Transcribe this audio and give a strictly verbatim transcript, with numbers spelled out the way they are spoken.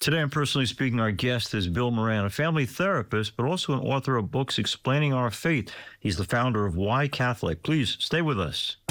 Today, I'm personally speaking. Our guest is Bill Moran, a family therapist, but also an author of books explaining our faith. He's the founder of Why Catholic. Please stay with us.